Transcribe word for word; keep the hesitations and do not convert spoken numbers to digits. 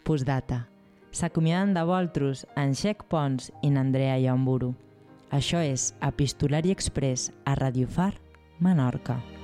Postdata. S'acomiaden de vosaltres en Xec Pons i n'Andrea Llamburu. Això és Epistolari Express a Radio Far, Menorca.